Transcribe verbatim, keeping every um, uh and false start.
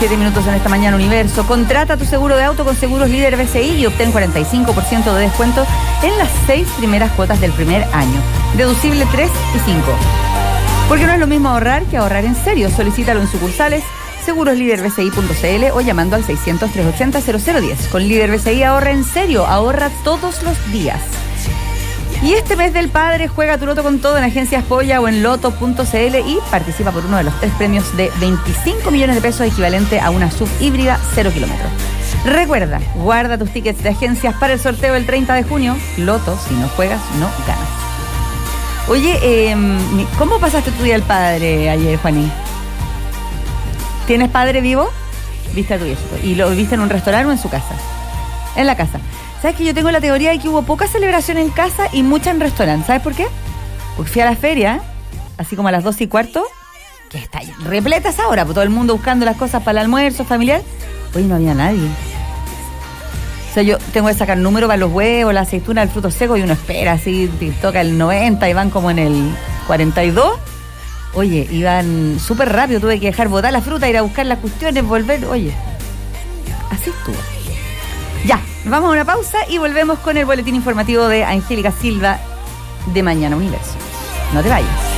siete minutos en esta mañana Universo. Contrata tu seguro de auto con Seguros Líder B C I y obtén cuarenta y cinco por ciento de descuento en las seis primeras cuotas del primer año. Deducible tres y cinco. Porque no es lo mismo ahorrar que ahorrar en serio. Solicítalo en sucursales, seguros líder b c i punto c l o llamando al seiscientos, trescientos ochenta, cero cero diez. Con Líder B C I ahorra en serio, ahorra todos los días. Y este mes del padre juega tu loto con todo en Agencias Polla o en loto punto c l y participa por uno de los tres premios de veinticinco millones de pesos equivalente a una sub híbrida cero kilómetros. Recuerda, guarda tus tickets de agencias para el sorteo del treinta de junio. Loto, si no juegas, no ganas. Oye, eh, ¿cómo pasaste tu día del padre ayer, Juaní? ¿Tienes padre vivo? ¿Viste a tu viejito? ¿Y lo viste en un restaurante o en su casa? En la casa. ¿Sabes que yo tengo la teoría de que hubo poca celebración en casa y mucha en restaurante? ¿Sabes por qué? Porque fui a la feria, así como a las doce y cuarto, que está repleta esa hora, pues todo el mundo buscando las cosas para el almuerzo familiar. Hoy no había nadie. O sea, yo tengo que sacar número para los huevos, la aceituna, el fruto seco, y uno espera, así, toca el noventa y van como en el cuarenta y dos. Oye, iban súper rápido, tuve que dejar botar la fruta, ir a buscar las cuestiones, volver. Oye, así estuvo. Ya, vamos a una pausa y volvemos con el boletín informativo de Angélica Silva de Mañana Universo. No te vayas.